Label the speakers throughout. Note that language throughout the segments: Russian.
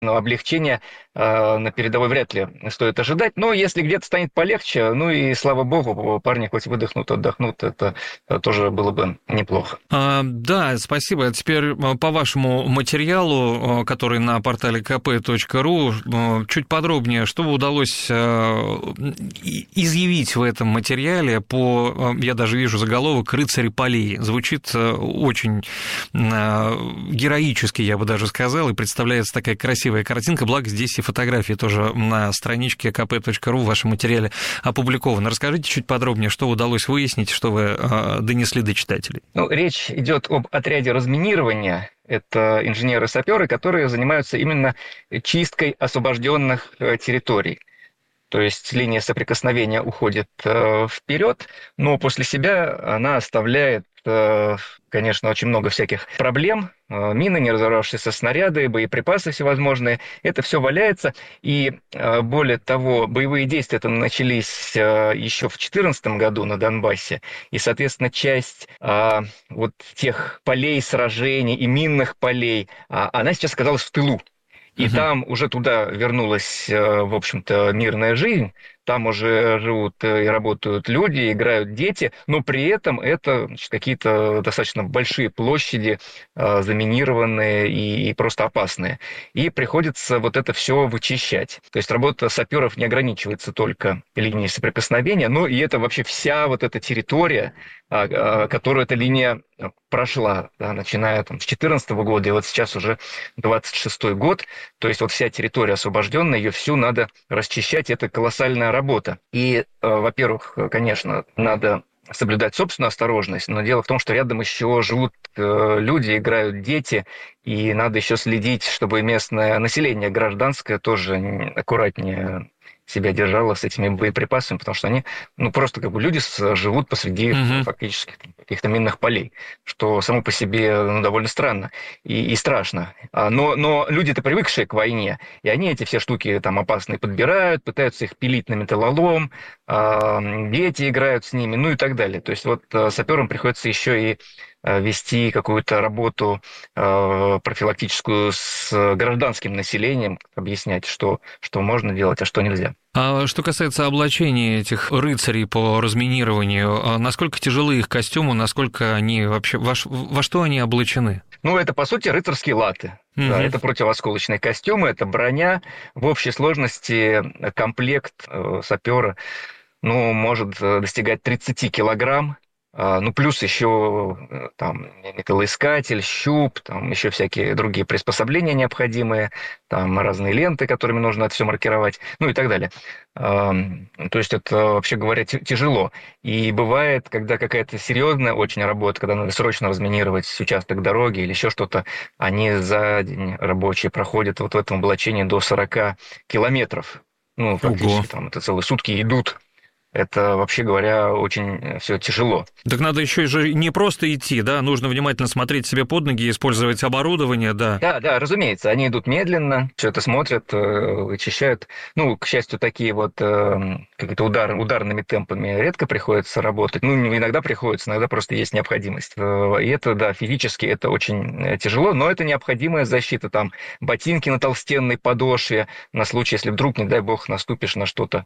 Speaker 1: Но облегчения на передовой вряд ли стоит ожидать. Но если где-то станет полегче, ну и слава богу, парни хоть выдохнут, отдохнут, это тоже было бы неплохо.
Speaker 2: Да, спасибо. Теперь по вашему материалу, который на портале kp.ru, чуть подробнее, что удалось изъявить в этом материале я даже вижу заголовок «Рыцари полей». Звучит очень героически, я бы даже сказал, и представляется такая красивая картинка, благо здесь и фотографии тоже на страничке kp.ru в вашем материале опубликованы. Расскажите чуть подробнее, что удалось выяснить, что вы донесли до читателей.
Speaker 1: Ну, речь идет об отряде разминирования. Это инженеры-саперы, которые занимаются именно чисткой освобожденных территорий. То есть линия соприкосновения уходит вперед, но после себя она оставляет, конечно, очень много всяких проблем. Мины, не разорвавшиеся снаряды, боеприпасы всевозможные. Это все валяется. И более того, боевые действия начались еще в 2014 году на Донбассе. И, соответственно, часть вот тех полей сражений и минных полей, она сейчас оказалась в тылу. И там уже туда вернулась, в общем-то, мирная жизнь. Там уже живут и работают люди, играют дети, но при этом это какие-то достаточно большие площади, заминированные и просто опасные. И приходится вот это все вычищать. То есть работа саперов не ограничивается только линией соприкосновения, но и это вообще вся вот эта территория, которую эта линия прошла, да, начиная с 2014 года, и вот сейчас уже 26-й год. То есть вот вся территория освобожденная, ее всю надо расчищать, это колоссальная работа. И, во-первых, конечно, надо соблюдать собственную осторожность, но дело в том, что рядом еще живут люди, играют дети, и надо еще следить, чтобы местное население гражданское тоже аккуратнее себя держало с этими боеприпасами, потому что они, просто как бы люди живут посреди фактически каких-то минных полей, что само по себе довольно странно и страшно. Но люди-то привыкшие к войне, и они эти все штуки там опасные подбирают, пытаются их пилить на металлолом, дети играют с ними, ну и так далее. То есть вот саперам приходится еще и вести какую-то работу профилактическую с гражданским населением, объяснять, что можно делать, а что нельзя.
Speaker 2: А что касается облачения этих рыцарей по разминированию, насколько тяжелы их костюмы, насколько они вообще, во что они облачены?
Speaker 1: Это, по сути, рыцарские латы. Да, это противоосколочные костюмы, это броня. В общей сложности комплект сапера может достигать 30 килограмм. Плюс еще там металлоискатель, щуп, там еще всякие другие приспособления необходимые, там разные ленты, которыми нужно это все маркировать, и так далее. То есть это, вообще говоря, тяжело. И бывает, когда какая-то серьезная очень работа, когда надо срочно разминировать участок дороги или еще что-то, они за день рабочие проходят вот в этом облачении до 40 километров. Фактически, там это целые сутки идут. Это, вообще говоря, очень все тяжело.
Speaker 2: Так надо еще же не просто идти, да, нужно внимательно смотреть себе под ноги, использовать оборудование, да.
Speaker 1: Да, разумеется, они идут медленно, все это смотрят, вычищают. К счастью, такие вот какие-то ударными темпами редко приходится работать. Иногда приходится, иногда просто есть необходимость. И это, да, физически это очень тяжело, но это необходимая защита. Там ботинки на толстенной подошве, на случай, если вдруг, не дай бог, наступишь на что-то,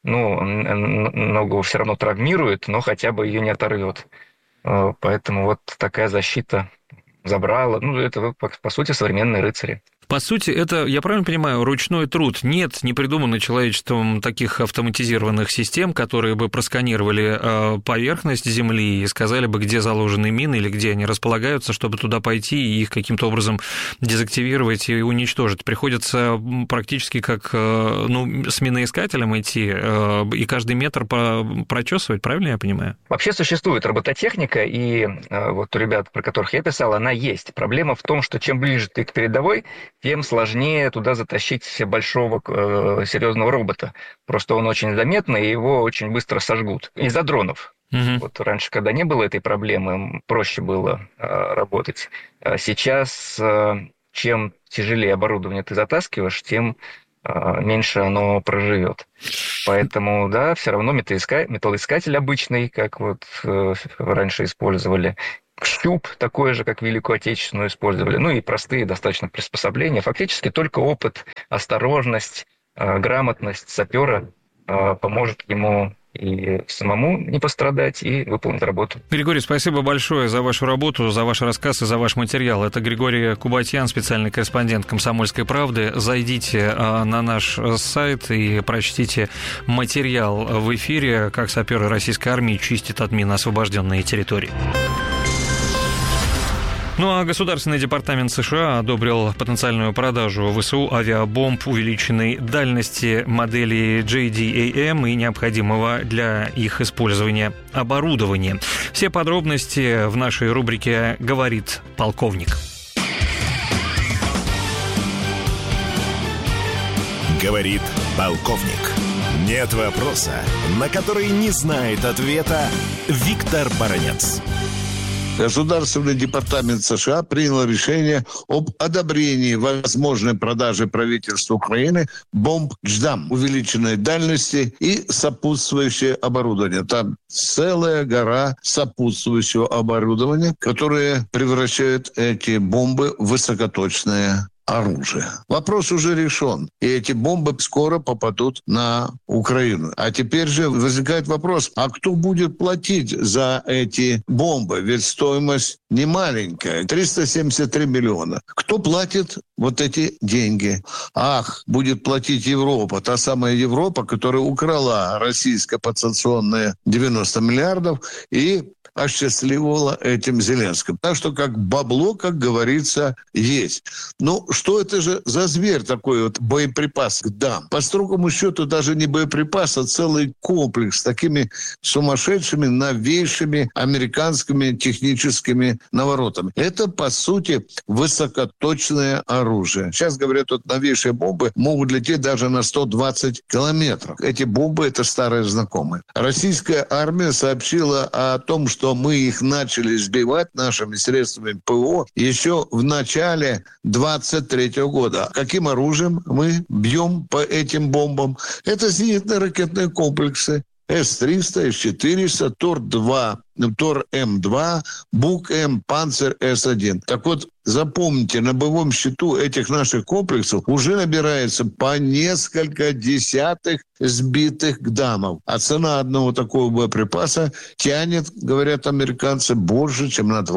Speaker 1: ногу все равно травмирует, но хотя бы ее не оторвет. Поэтому вот такая защита забрала. Это, по сути, современные рыцари.
Speaker 2: По сути, это, я правильно понимаю, ручной труд. Нет, не придумано человечеством таких автоматизированных систем, которые бы просканировали поверхность Земли и сказали бы, где заложены мины или где они располагаются, чтобы туда пойти и их каким-то образом дезактивировать и уничтожить. Приходится практически как с миноискателем идти и каждый метр прочесывать, правильно я понимаю?
Speaker 1: Вообще существует робототехника, и вот у ребят, про которых я писал, она есть. Проблема в том, что чем ближе ты к передовой, тем сложнее туда затащить большого серьезного робота. Просто он очень заметный, и его очень быстро сожгут. Из-за дронов. Вот раньше, когда не было этой проблемы, проще было работать. Сейчас, чем тяжелее оборудование ты затаскиваешь, тем меньше оно проживет. Поэтому, да, все равно металлоискатель обычный, как вот раньше использовали, щуп такой же, как Великую Отечественную использовали, ну и простые достаточно приспособления. Фактически только опыт, осторожность, грамотность сапера поможет ему и самому не пострадать, и выполнить работу.
Speaker 2: Григорий, спасибо большое за вашу работу, за ваш рассказ и за ваш материал. Это Григорий Кубатьян, специальный корреспондент «Комсомольской правды». Зайдите на наш сайт и прочтите материал в эфире, как саперы российской армии чистят от мин освобожденные территории. Ну а Государственный департамент США одобрил потенциальную продажу ВСУ авиабомб увеличенной дальности модели JDAM и необходимого для их использования оборудования. Все подробности в нашей рубрике «Говорит полковник».
Speaker 3: Говорит полковник. Нет вопроса, на который не знает ответа Виктор Баранец.
Speaker 4: Государственный департамент США принял решение об одобрении возможной продажи правительству Украины бомб «Дждам» увеличенной дальности и сопутствующее оборудование. Там целая гора сопутствующего оборудования, которое превращает эти бомбы в высокоточное оружие. Вопрос уже решен, и эти бомбы скоро попадут на Украину. А теперь же возникает вопрос, а кто будет платить за эти бомбы? Ведь стоимость не маленькая, 373 миллиона. Кто платит вот эти деньги? Ах, будет платить Европа, та самая Европа, которая украла российское подсанкционное 90 миллиардов и осчастливила этим Зеленским. Так что как бабло, как говорится, есть. Ну, что это же за зверь такой вот боеприпас к ДАМ? По строгому счету даже не боеприпас, а целый комплекс с такими сумасшедшими, новейшими американскими техническими наворотами. Это, по сути, высокоточное оружие. Сейчас, говорят, вот новейшие бомбы могут лететь даже на 120 километров. Эти бомбы — это старые знакомые. Российская армия сообщила о том, что мы их начали сбивать нашими средствами ПВО еще в начале 23 года. Каким оружием мы бьем по этим бомбам? Это зенитно-ракетные комплексы С-300, С-400, Тор-2, Тор-М2, Бук-М, Панцер-С-1. Так вот, запомните, на боевом счету этих наших комплексов уже набирается по несколько десятых сбитых ГДАМов. А цена одного такого боеприпаса тянет, говорят американцы, больше, чем на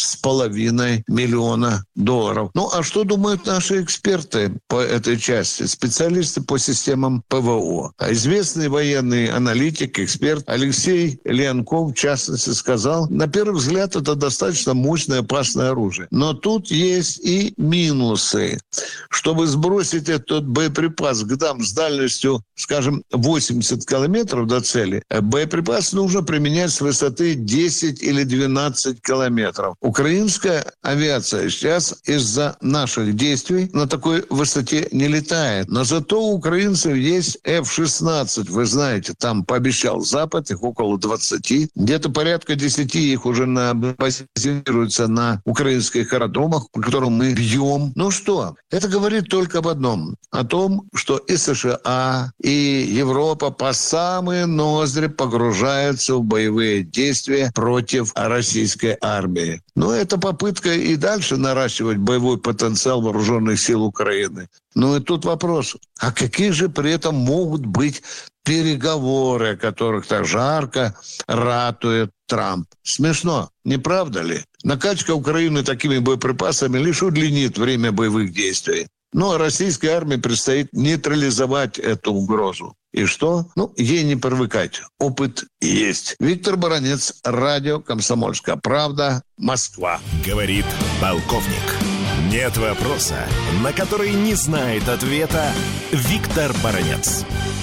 Speaker 4: $2,5 миллиона. Ну, а что думают наши эксперты по этой части? Специалисты по системам ПВО. Известный военный аналитик, эксперт Алексей Леонков, в частности, сказал, на первый взгляд, это достаточно мощное, опасное оружие. Но тут есть и минусы. Чтобы сбросить этот боеприпас к ГДАМ с дальностью, скажем, 80 километров до цели, боеприпас нужно применять с высоты 10 или 12 километров. Украинская авиация сейчас из-за наших действий на такой высоте не летает. Но зато у украинцев есть F-16. Вы знаете, там пообещал Запад, их около 20. Где-то порядка 10 их уже базируются на украинских аэродромах, по которым мы бьем. Ну что, это говорит только об одном. О том, что и США, и Европа по самые ноздри погружаются в боевые действия против российской армии. Но это попытка и дальше наращивать боевой потенциал вооруженных сил Украины. Ну и тут вопрос, а какие же при этом могут быть переговоры, о которых так жарко ратует Трамп? Смешно, не правда ли? Накачка Украины такими боеприпасами лишь удлинит время боевых действий. Ну, а российской армии предстоит нейтрализовать эту угрозу. И что? Ну, ей не привыкать. Опыт есть. Виктор Баранец, радио «Комсомольская правда», Москва.
Speaker 3: Говорит полковник. Нет вопроса, на который не знает ответа Виктор Баранец.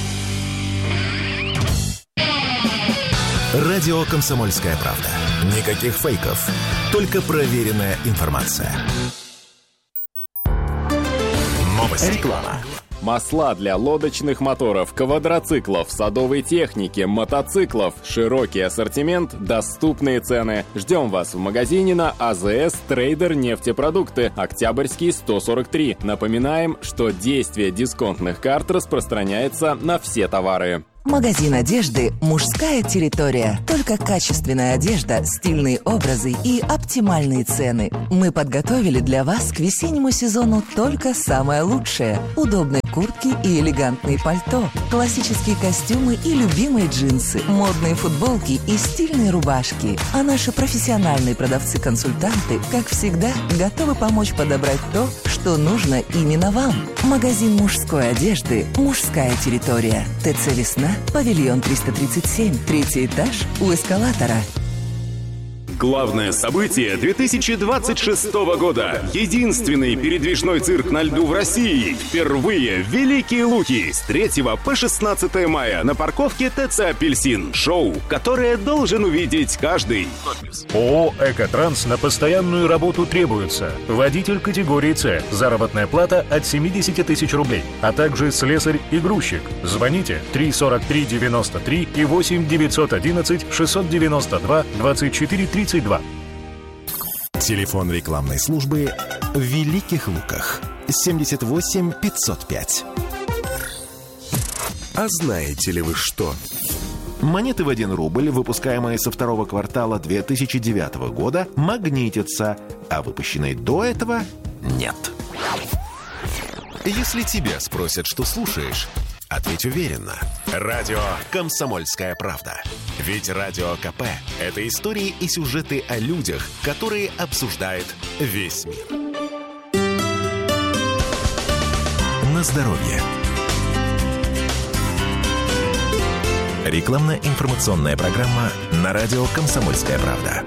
Speaker 3: Радио «Комсомольская правда». Никаких фейков, только проверенная информация. Новости. Реклама.
Speaker 5: Масла для лодочных моторов, квадроциклов, садовой техники, мотоциклов. Широкий ассортимент, доступные цены. Ждем вас в магазине на АЗС Трейдер нефтепродукты, Октябрьский, 143. Напоминаем, что действие дисконтных карт распространяется на все товары.
Speaker 6: Магазин одежды «Мужская территория». Только качественная одежда, стильные образы и оптимальные цены. Мы подготовили для вас к весеннему сезону только самое лучшее. Удобные куртки и элегантные пальто, классические костюмы и любимые джинсы, модные футболки и стильные рубашки. А наши профессиональные продавцы-консультанты, как всегда, готовы помочь подобрать то, что нужно именно вам. Магазин мужской одежды «Мужская территория». ТЦ «Весна», павильон 337, 3-й этаж у эскалатора.
Speaker 7: Главное событие 2026 года. Единственный передвижной цирк на льду в России. Впервые Великие Луки с 3 по 16 мая на парковке ТЦ «Апельсин». Шоу, которое должен увидеть каждый.
Speaker 8: ООО «Экотранс» на постоянную работу требуется. Водитель категории С. Заработная плата от 70 тысяч рублей. А также слесарь и грузчик. Звоните 343-93 и 8-911-692-24-32.
Speaker 3: Телефон рекламной службы в Великих Луках 78 505. А знаете ли вы что? Монеты в 1 рубль, выпускаемые со второго квартала 2009 года, магнитятся, а выпущенные до этого нет. Если тебя спросят, что слушаешь, ответь уверенно. Радио «Комсомольская правда». Ведь Радио КП – это истории и сюжеты о людях, которые обсуждает весь мир. На здоровье. Рекламно-информационная программа на радио «Комсомольская правда».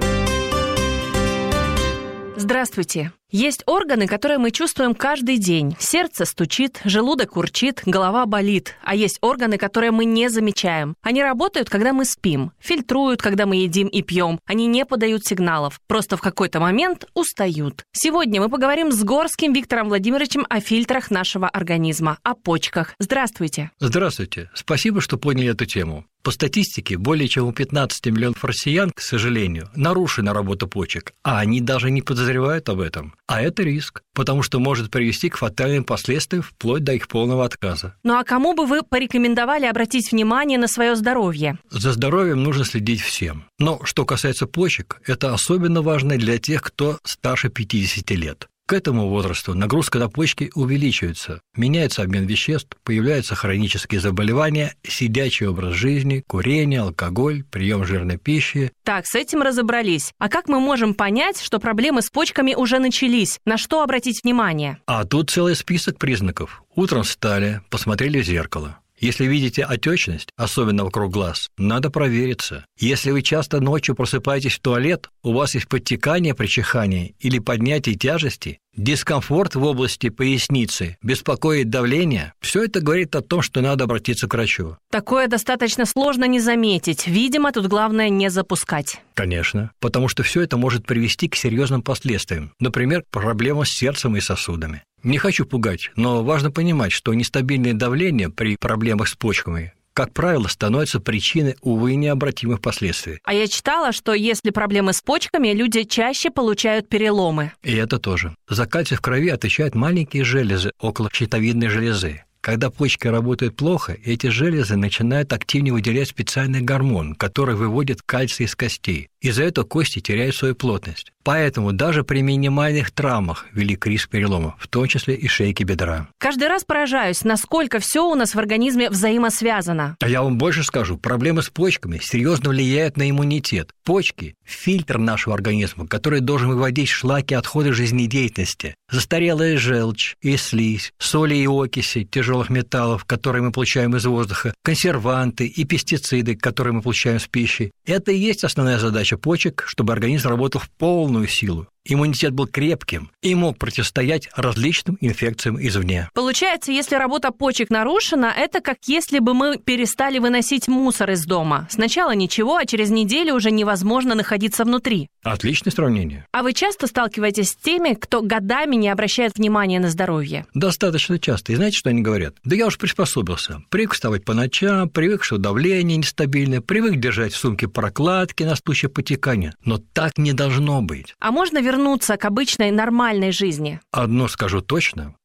Speaker 9: Здравствуйте. Есть органы, которые мы чувствуем каждый день. Сердце стучит, желудок урчит, голова болит. А есть органы, которые мы не замечаем. Они работают, когда мы спим, фильтруют, когда мы едим и пьем. Они не подают сигналов, просто в какой-то момент устают. Сегодня мы поговорим с Горским Виктором Владимировичем о фильтрах нашего организма, о почках. Здравствуйте.
Speaker 10: Здравствуйте. Спасибо, что подняли эту тему. По статистике, более чем у 15 миллионов россиян, к сожалению, нарушена работа почек, а они даже не подозревают об этом. А это риск, потому что может привести к фатальным последствиям вплоть до их полного отказа.
Speaker 9: Ну а кому бы вы порекомендовали обратить внимание на свое здоровье?
Speaker 10: За здоровьем нужно следить всем. Но что касается почек, это особенно важно для тех, кто старше 50 лет. К этому возрасту нагрузка на почки увеличивается, меняется обмен веществ, появляются хронические заболевания, сидячий образ жизни, курение, алкоголь, прием жирной пищи.
Speaker 9: Так, с этим разобрались. А как мы можем понять, что проблемы с почками уже начались? На что обратить внимание?
Speaker 10: А тут целый список признаков. Утром встали, посмотрели в зеркало. Если видите отечность, особенно вокруг глаз, надо провериться. Если вы часто ночью просыпаетесь в туалет, у вас есть подтекание при чихании или поднятие тяжести, дискомфорт в области поясницы, беспокоит давление, все это говорит о том, что надо обратиться к врачу.
Speaker 9: Такое достаточно сложно не заметить. Видимо, тут главное не запускать.
Speaker 10: Конечно, потому что все это может привести к серьезным последствиям, например, проблемам с сердцем и сосудами. Не хочу пугать, но важно понимать, что нестабильное давление при проблемах с почками, как правило, становится причиной, увы, необратимых последствий.
Speaker 9: А я читала, что если проблемы с почками, люди чаще получают переломы.
Speaker 10: И это тоже. За кальций в крови отвечают маленькие железы около щитовидной железы. Когда почки работают плохо, эти железы начинают активнее выделять специальный гормон, который выводит кальций из костей. Из-за этого кости теряют свою плотность. Поэтому даже при минимальных травмах велик риск переломов, в том числе и шейки бедра.
Speaker 9: Каждый раз поражаюсь, насколько все у нас в организме взаимосвязано.
Speaker 10: А я вам больше скажу, проблемы с почками серьезно влияют на иммунитет. Почки – фильтр нашего организма, который должен выводить шлаки отхода жизнедеятельности. Застарелая желчь и слизь, соли и окиси тяжелых металлов, которые мы получаем из воздуха, консерванты и пестициды, которые мы получаем с пищей. Это и есть основная задача почек, чтобы организм работал в полную силу. Иммунитет был крепким и мог противостоять различным инфекциям извне.
Speaker 9: Получается, если работа почек нарушена, это как если бы мы перестали выносить мусор из дома. Сначала ничего, а через неделю уже невозможно находиться внутри.
Speaker 10: Отличное сравнение.
Speaker 9: А вы часто сталкиваетесь с теми, кто годами не обращает внимания на здоровье?
Speaker 10: Достаточно часто. И знаете, что они говорят? Да я уж приспособился. Привык вставать по ночам, привык, что давление нестабильное, привык держать в сумке прокладки на случай потекания. Но так не должно быть.
Speaker 9: А можно вернуться к обычной нормальной жизни?
Speaker 10: Одно скажу точно.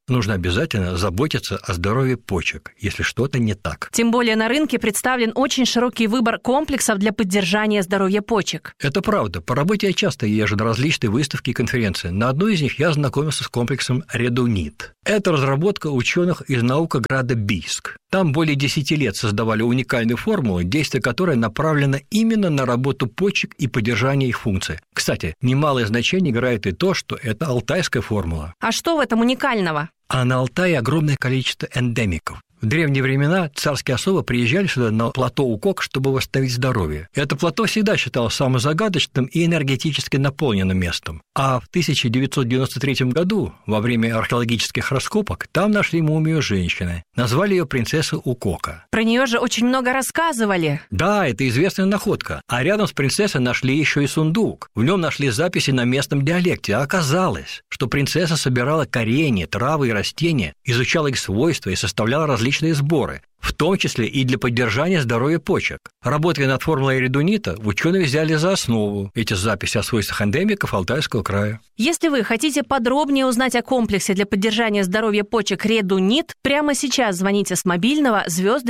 Speaker 10: нужно обязательно заботиться о здоровье почек, если что-то не так.
Speaker 9: Тем более на рынке представлен очень широкий выбор комплексов для поддержания здоровья почек.
Speaker 10: Это правда. По работе я часто езжу на различные выставки и конференции. На одной из них я знакомился с комплексом Редунит. Это разработка ученых из наукограда Бийск. Там более 10 лет создавали уникальную формулу, действие которой направлено именно на работу почек и поддержание их функций. Кстати, немалое значение играет и то, что это алтайская формула.
Speaker 9: А что в этом уникального?
Speaker 10: А на Алтае огромное количество эндемиков. В древние времена царские особы приезжали сюда на плато Укок, чтобы восстановить здоровье. Это плато всегда считалось самым загадочным и энергетически наполненным местом. А в 1993 году, во время археологических раскопок, там нашли мумию женщины. Назвали ее принцессой Укока.
Speaker 9: Про нее же очень много рассказывали.
Speaker 10: Да, это известная находка. А рядом с принцессой нашли еще и сундук. В нем нашли записи на местном диалекте. А оказалось, что принцесса собирала коренья, травы и растения, изучала их свойства и составляла различные сборы, в том числе и для поддержания здоровья почек. Работая над формулой редунита, ученые взяли за основу эти записи о свойствах эндемиков Алтайского края.
Speaker 9: Если вы хотите подробнее узнать о комплексе для поддержания здоровья почек Редунит, прямо сейчас звоните с мобильного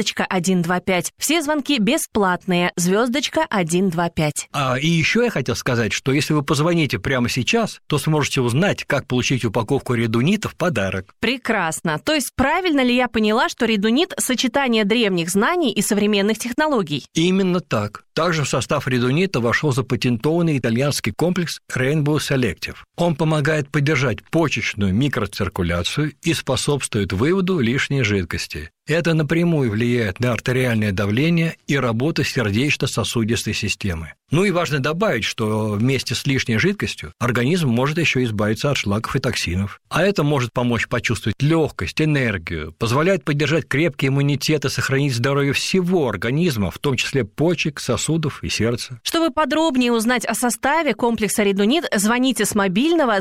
Speaker 9: *125. Все звонки бесплатные, *125.
Speaker 10: И еще я хотел сказать, что если вы позвоните прямо сейчас, то сможете узнать, как получить упаковку редунита в подарок.
Speaker 9: Прекрасно. То есть правильно ли я поняла, что редунит – сочетание древних знаний и современных технологий?
Speaker 10: Именно так. Также в состав редунита вошел запатентованный итальянский комплекс Rainbow Selective. Он помогает поддержать почечную микроциркуляцию и способствует выводу лишней жидкости. Это напрямую влияет на артериальное давление и работу сердечно-сосудистой системы. Ну и важно добавить, что вместе с лишней жидкостью организм может еще избавиться от шлаков и токсинов. А это может помочь почувствовать легкость, энергию, позволяет поддержать крепкий иммунитет и сохранить здоровье всего организма, в том числе почек, сосудов и сердца.
Speaker 9: Чтобы подробнее узнать о составе комплекса Редунит, звоните с мобильного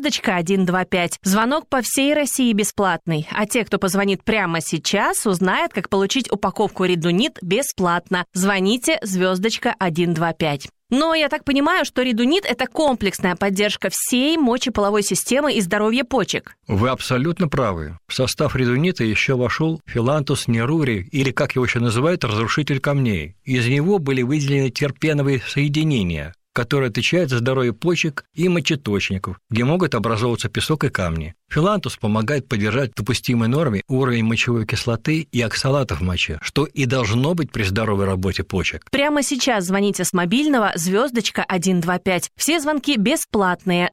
Speaker 9: *125. Звонок по всей России бесплатный. А те, кто позвонит прямо сейчас, узнают, как получить упаковку Редунит бесплатно. Звоните *125. Но я так понимаю, что редунит – это комплексная поддержка всей мочеполовой системы и здоровья почек.
Speaker 10: Вы абсолютно правы. В состав редунита еще вошел филантус нерури, или, как его еще называют, разрушитель камней. Из него были выделены терпеновые соединения, которые отвечают за здоровье почек и мочеточников, где могут образовываться песок и камни. Филантус помогает поддержать в допустимой норме уровень мочевой кислоты и оксалатов в моче, что и должно быть при здоровой работе почек.
Speaker 9: Прямо сейчас звоните с мобильного *125. Все звонки бесплатные,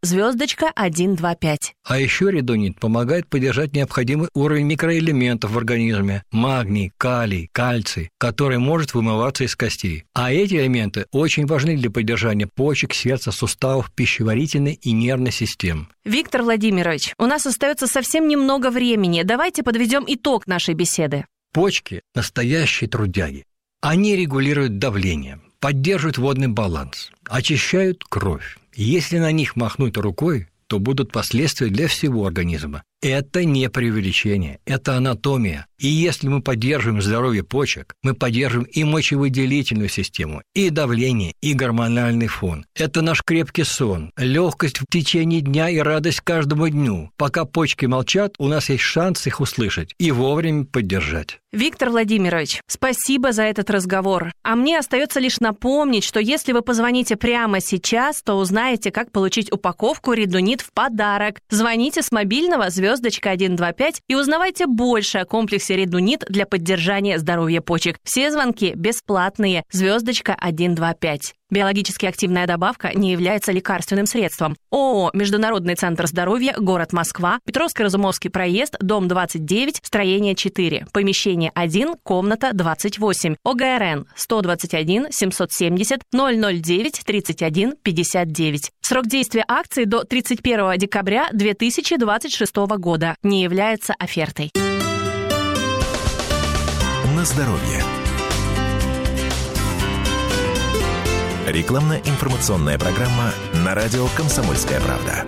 Speaker 9: *125.
Speaker 10: А еще редунит помогает поддержать необходимый уровень микроэлементов в организме – магний, калий, кальций, который может вымываться из костей. А эти элементы очень важны для поддержания почек, сердца, суставов, пищеварительной и нервной систем.
Speaker 9: Виктор Владимирович, у нас остается совсем немного времени. Давайте подведем итог нашей беседы.
Speaker 10: Почки – настоящие трудяги. Они регулируют давление, поддерживают водный баланс, очищают кровь. Если на них махнуть рукой, то будут последствия для всего организма. Это не преувеличение, это анатомия. И если мы поддерживаем здоровье почек, мы поддерживаем и мочевыделительную систему, и давление, и гормональный фон. Это наш крепкий сон, легкость в течение дня и радость каждому дню. Пока почки молчат, у нас есть шанс их услышать и вовремя поддержать.
Speaker 9: Виктор Владимирович, спасибо за этот разговор. А мне остается лишь напомнить, что если вы позвоните прямо сейчас, то узнаете, как получить упаковку редунит в подарок. Звоните с мобильного *125 и узнавайте больше о комплексе редунит для поддержания здоровья почек. Все звонки бесплатные, *125. Биологически активная добавка не является лекарственным средством. ООО «Международный центр здоровья», город Москва, Петровско-Разумовский проезд, дом 29, строение 4, помещение 1, комната 28, ОГРН 121 770 009 31 59. Срок действия акции до 31 декабря 2026 года не является офертой.
Speaker 3: На здоровье. Рекламно-информационная программа на радио «Комсомольская правда».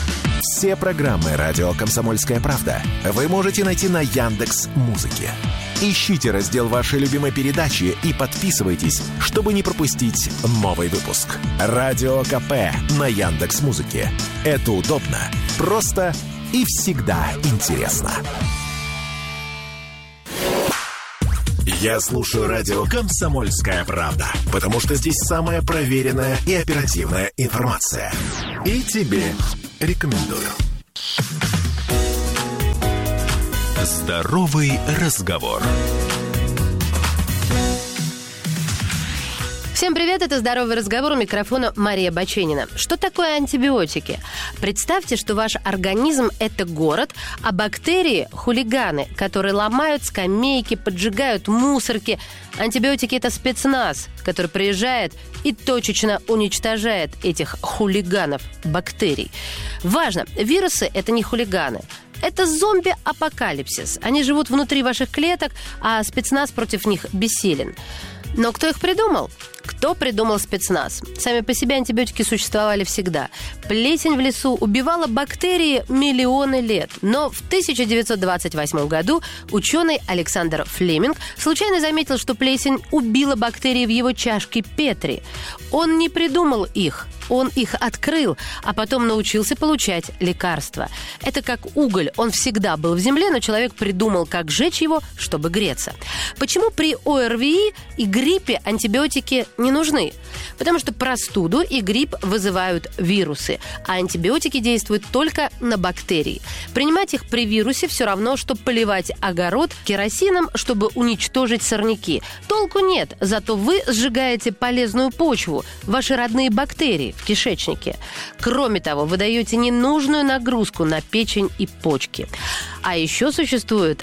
Speaker 3: Все программы радио «Комсомольская правда» вы можете найти на Яндекс.Музыке. Ищите раздел вашей любимой передачи и подписывайтесь, чтобы не пропустить новый выпуск. Радио КП на Яндекс.Музыке. Это удобно, просто и всегда интересно. Я слушаю радио «Комсомольская правда», потому что здесь самая проверенная и оперативная информация. И тебе рекомендую. Здоровый разговор.
Speaker 11: Всем привет, это «Здоровый разговор», у микрофона Мария Баченина. Что такое антибиотики? Представьте, что ваш организм – это город, а бактерии – хулиганы, которые ломают скамейки, поджигают мусорки. Антибиотики – это спецназ, который приезжает и точечно уничтожает этих хулиганов бактерий. Важно, вирусы – это не хулиганы. Это зомби-апокалипсис. Они живут внутри ваших клеток, а спецназ против них бессилен. Но кто их придумал? Кто придумал спецназ? Сами по себе антибиотики существовали всегда. Плесень в лесу убивала бактерии миллионы лет. Но в 1928 году ученый Александр Флеминг случайно заметил, что плесень убила бактерии в его чашке Петри. Он не придумал их. Он их открыл, а потом научился получать лекарства. Это как уголь. Он всегда был в земле, но человек придумал, как сжечь его, чтобы греться. Почему при ОРВИ и гриппе антибиотики не нужны? Потому что простуду и грипп вызывают вирусы, а антибиотики действуют только на бактерии. Принимать их при вирусе все равно, что поливать огород керосином, чтобы уничтожить сорняки. Толку нет, зато вы сжигаете полезную почву, ваши родные бактерии в кишечнике. Кроме того, вы даете ненужную нагрузку на печень и почки. А еще существует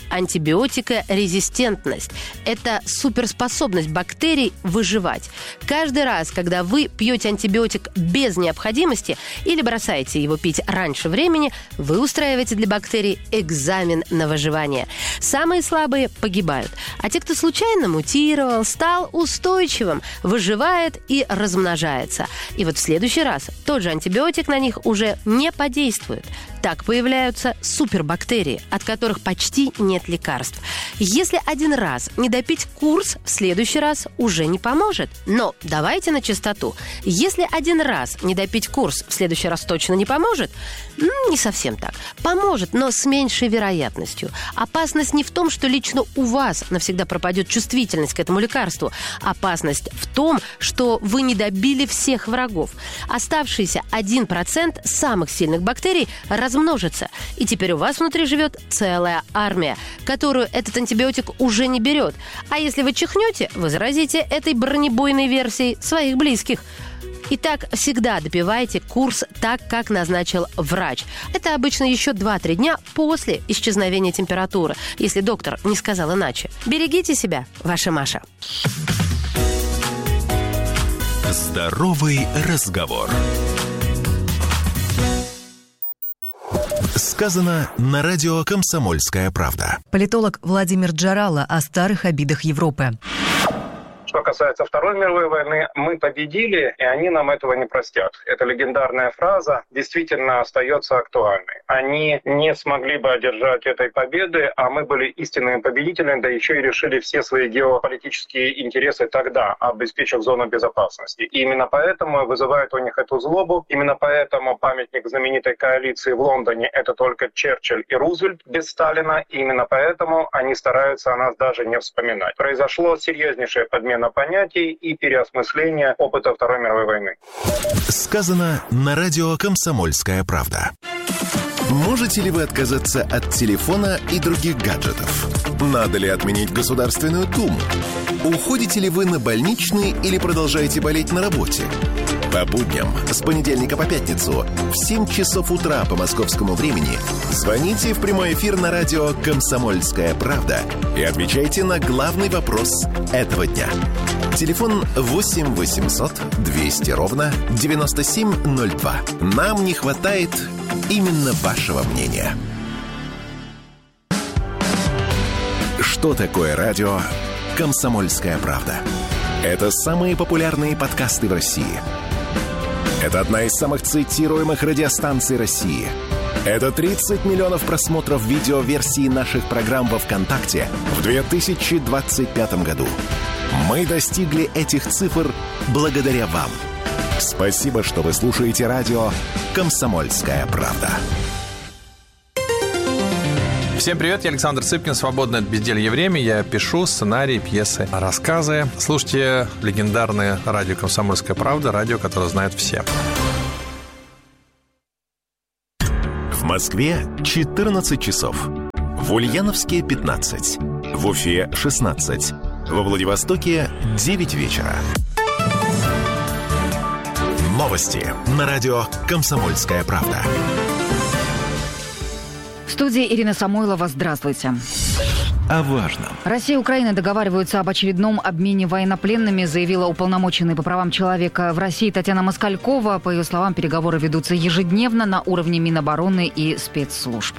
Speaker 11: антибиотикорезистентность. Это суперспособность бактерий выживать. Каждый раз, когда вы пьете антибиотик без необходимости или бросаете его пить раньше времени, вы устраиваете для бактерий экзамен на выживание. Самые слабые погибают. А те, кто случайно мутировал, стал устойчивым, выживает и размножается. И вот в следующий раз тот же антибиотик на них уже не подействует. Так появляются супербактерии, от которых почти нет лекарств. Если один раз не допить курс, в следующий раз уже не поможет. Но давайте на чистоту. Если один раз не допить курс, в следующий раз точно не поможет? Не совсем так. Поможет, но с меньшей вероятностью. Опасность не в том, что лично у вас навсегда пропадет чувствительность к этому лекарству. Опасность в том, что вы не добили всех врагов. Оставшийся 1% самых сильных бактерий размножится. И теперь у вас внутри живет целая армия, которую этот антибиотик уже не берет. А если вы чихнете, вы заразите этой бронебойной версией своих близких. Итак, всегда допивайте курс так, как назначил врач. Это обычно еще 2-3 дня после исчезновения температуры, если доктор не сказал иначе. Берегите себя, ваша Маша.
Speaker 3: Здоровый разговор. Сказано на радио «Комсомольская правда».
Speaker 12: Политолог Владимир Джарало о старых обидах Европы.
Speaker 13: Что касается Второй мировой войны, мы победили, и они нам этого не простят. Эта легендарная фраза действительно остается актуальной. Они не смогли бы одержать этой победы, а мы были истинными победителями, да еще и решили все свои геополитические интересы тогда, обеспечив зону безопасности. И именно поэтому вызывает у них эту злобу, именно поэтому памятник знаменитой коалиции в Лондоне — это только Черчилль и Рузвельт без Сталина, и именно поэтому они стараются о нас даже не вспоминать. Произошло серьезнейшее подмена понятий и переосмысление опыта Второй мировой войны.
Speaker 3: Сказано на радио «Комсомольская правда». Можете ли вы отказаться от телефона и других гаджетов? Надо ли отменить Государственную Думу? Уходите ли вы на больничный или продолжаете болеть на работе? По будням с понедельника по пятницу в 7 часов утра по московскому времени звоните в прямой эфир на радио «Комсомольская правда» и отвечайте на главный вопрос этого дня. Телефон 8 800 200 ровно 9702. Нам не хватает именно вашего мнения. Что такое радио «Комсомольская правда»? Это самые популярные подкасты в России. Это одна из самых цитируемых радиостанций России. Это 30 миллионов просмотров видеоверсии наших программ во ВКонтакте в 2025 году. Мы достигли этих цифр благодаря вам. Спасибо, что вы слушаете радио «Комсомольская правда».
Speaker 14: Всем привет, я Александр Цыпкин, свободное от безделья время. Я пишу сценарии, пьесы, рассказы. Слушайте легендарное радио «Комсомольская правда», радио, которое знают все.
Speaker 3: В Москве 14 часов. В Ульяновске 15. В Уфе 16. Во Владивостоке 9 вечера. Новости на радио «Комсомольская правда».
Speaker 15: В студии Ирина Самойлова. Здравствуйте.
Speaker 3: О важном.
Speaker 15: Россия и Украина договариваются об очередном обмене военнопленными, заявила уполномоченный по правам человека в России Татьяна Москалькова. По ее словам, переговоры ведутся ежедневно на уровне Минобороны и спецслужб.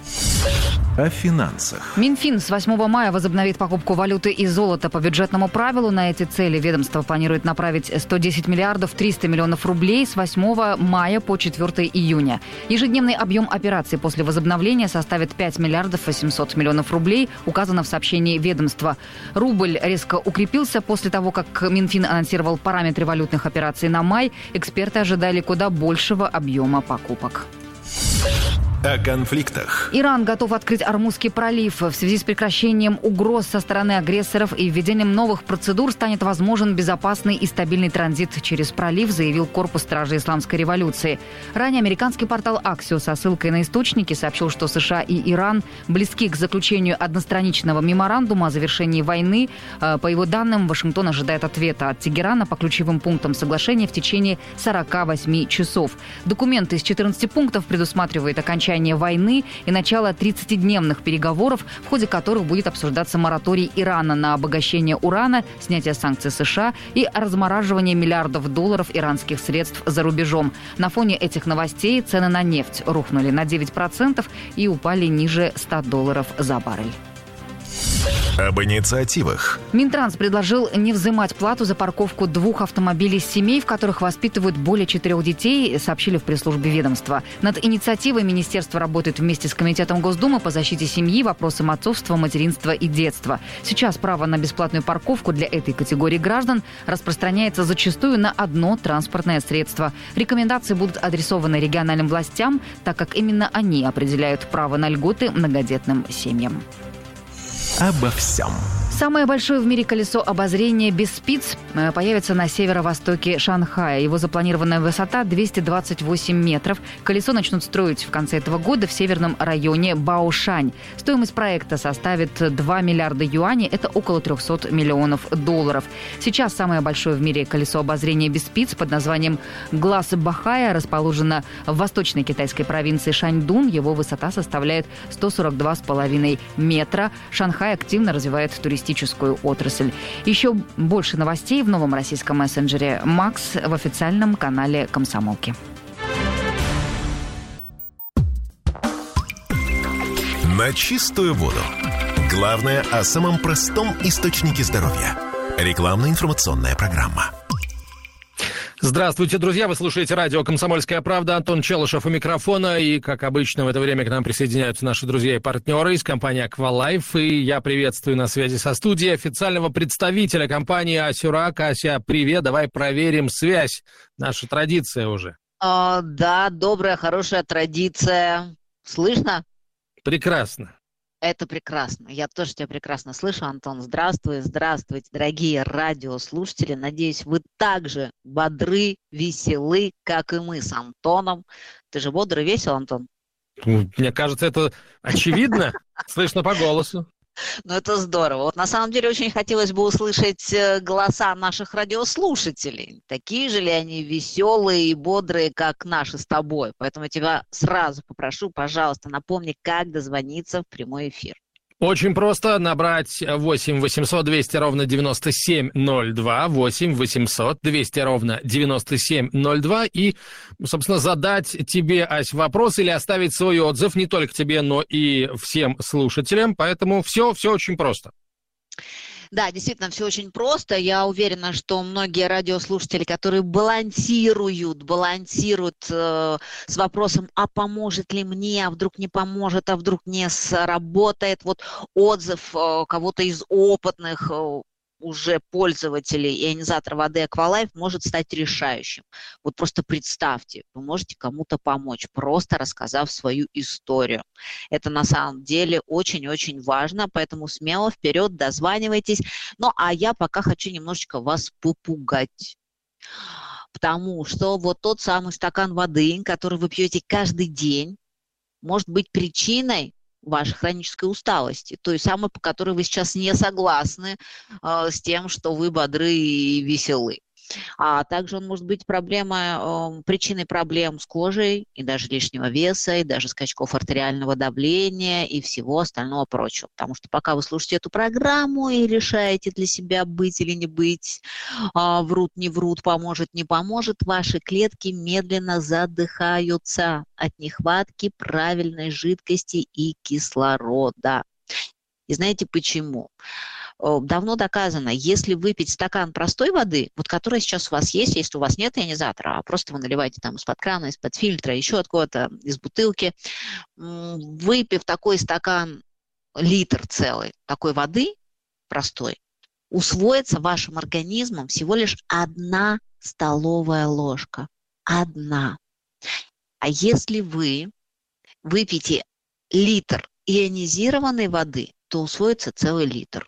Speaker 3: О финансах.
Speaker 15: Минфин с 8 мая возобновит покупку валюты и золота по бюджетному правилу. На эти цели ведомство планирует направить 110 миллиардов 300 миллионов рублей с 8 мая по 4 июня. Ежедневный объем операций после возобновления составит 5 миллиардов 800 миллионов рублей, указано в сообщении ведомства. Рубль резко укрепился после того, как Минфин анонсировал параметры валютных операций на май. Эксперты ожидали куда большего объема покупок.
Speaker 3: О конфликтах.
Speaker 15: Иран готов открыть Ормузский пролив. В связи с прекращением угроз со стороны агрессоров и введением новых процедур станет возможен безопасный и стабильный транзит через пролив, заявил Корпус стражей Исламской революции. Ранее американский портал Axios со ссылкой на источники сообщил, что США и Иран близки к заключению одностраничного меморандума о завершении войны. По его данным, Вашингтон ожидает ответа от Тегерана по ключевым пунктам соглашения в течение 48 часов. Документ из 14 пунктов предусматривает окончание войны и начало 30-дневных переговоров, в ходе которых будет обсуждаться мораторий Ирана на обогащение урана, снятие санкций США и размораживание миллиардов долларов иранских средств за рубежом. На фоне этих новостей цены на нефть рухнули на 9% и упали ниже $100 за баррель.
Speaker 3: Об инициативах.
Speaker 15: Минтранс предложил не взимать плату за парковку 2 автомобилей семей, в которых воспитывают более 4 детей, сообщили в пресс-службе ведомства. Над инициативой министерство работает вместе с Комитетом Госдумы по защите семьи, вопросам отцовства, материнства и детства. Сейчас право на бесплатную парковку для этой категории граждан распространяется зачастую на одно транспортное средство. Рекомендации будут адресованы региональным властям, так как именно они определяют право на льготы многодетным семьям.
Speaker 3: Обо всем.
Speaker 15: Самое большое в мире колесо обозрения без спиц появится на северо-востоке Шанхая. Его запланированная высота 228 метров. Колесо начнут строить в конце этого года в северном районе Баошань. Стоимость проекта составит 2 миллиарда юаней. Это около $300 миллионов. Сейчас самое большое в мире колесо обозрения без спиц под названием «Глаз Бахая» расположено в восточной китайской провинции Шаньдун. Его высота составляет 142,5 метра. Шанхай активно развивает туристическую отрасль. Еще больше новостей в новом российском мессенджере «Макс» в официальном канале «Комсомолки».
Speaker 3: На чистую воду. Главное о самом простом источнике здоровья. Рекламно-информационная программа.
Speaker 2: Здравствуйте, друзья! Вы слушаете радио «Комсомольская правда». Антон Челышев у микрофона. И, как обычно, в это время к нам присоединяются наши друзья и партнеры из компании «Аквалайф». И я приветствую на связи со студией официального представителя компании «Асюрак». Ася, привет! Давай проверим связь. Наша традиция уже.
Speaker 16: Да, добрая, хорошая традиция. Слышно?
Speaker 2: Прекрасно.
Speaker 16: Это прекрасно. Я тоже тебя прекрасно слышу, Антон. Здравствуйте, дорогие радиослушатели. Надеюсь, вы так же бодры, веселы, как и мы с Антоном. Ты же бодр и весел, Антон?
Speaker 2: Мне кажется, это очевидно. Слышно по голосу.
Speaker 16: Ну, это здорово. Вот на самом деле очень хотелось бы услышать голоса наших радиослушателей. Такие же ли они веселые и бодрые, как наши с тобой? Поэтому я тебя сразу попрошу, пожалуйста, напомни, как дозвониться в прямой эфир.
Speaker 2: Очень просто набрать 8 800 200 ровно 9702, 8 800 200 ровно 9702 и, собственно, задать тебе, Ась, вопрос или оставить свой отзыв не только тебе, но и всем слушателям. Поэтому все очень просто.
Speaker 16: Да, действительно, все очень просто. Я уверена, что многие радиослушатели, которые балансируют с вопросом, а поможет ли мне, а вдруг не поможет, а вдруг не сработает. Вот отзыв кого-то из опытных уже пользователей ионизатора воды Aqualife может стать решающим. Вот просто представьте, вы можете кому-то помочь, просто рассказав свою историю. Это на самом деле очень-очень важно, поэтому смело вперед, дозванивайтесь. Ну, а я пока хочу немножечко вас попугать. Потому что вот тот самый стакан воды, который вы пьете каждый день, может быть причиной вашей хронической усталости, той самой, по которой вы сейчас не согласны с тем, что вы бодры и веселы. А также он может быть причиной проблем с кожей, и даже лишнего веса, и даже скачков артериального давления, и всего остального прочего. Потому что пока вы слушаете эту программу и решаете для себя быть или не быть, врут, не врут, поможет, не поможет, ваши клетки медленно задыхаются от нехватки правильной жидкости и кислорода. И знаете почему? Давно доказано, если выпить стакан простой воды, вот которая сейчас у вас есть, если у вас нет ионизатора, а просто вы наливаете там из-под крана, из-под фильтра, еще от кого-то, из бутылки, выпив такой стакан, литр целый такой воды простой, усвоится вашим организмом всего лишь 1 столовая ложка. 1. А если вы выпьете литр ионизированной воды, то усвоится целый литр.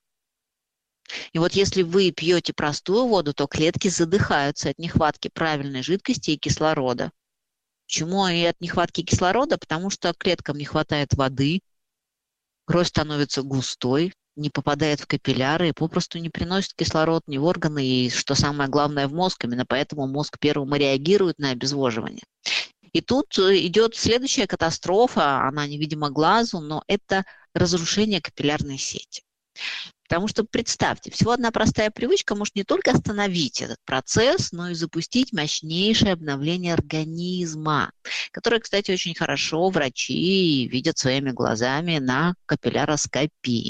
Speaker 16: И вот если вы пьете простую воду, то клетки задыхаются от нехватки правильной жидкости и кислорода. Почему и от нехватки кислорода? Потому что клеткам не хватает воды, кровь становится густой, не попадает в капилляры и попросту не приносит кислород ни в органы, и, что самое главное, в мозг. Именно поэтому мозг первым и реагирует на обезвоживание. И тут идет следующая катастрофа, она невидима глазу, но это разрушение капиллярной сети. Потому что, представьте, всего одна простая привычка может не только остановить этот процесс, но и запустить мощнейшее обновление организма, которое, кстати, очень хорошо врачи видят своими глазами на капилляроскопии.